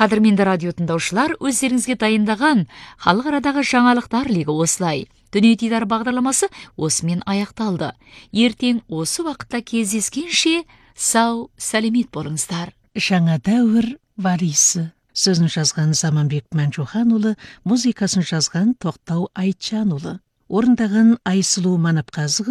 Қадірменді радио тыңдаушылар, өздеріңізге дайындаған халық арадағы жаңалықтар легі осылай. Дүние дидар бағдарламасы осымен аяқталды. Ертең осы уақытта кездескенше сау, сәлемет болыңыздар. Жаңа дәуір валисі. Сөзін жазған Заманбек Мәнжуханұлы, музыкасын жазған Тоқтау Айтжанұлы. Орындаған Айсұлу Манапқазы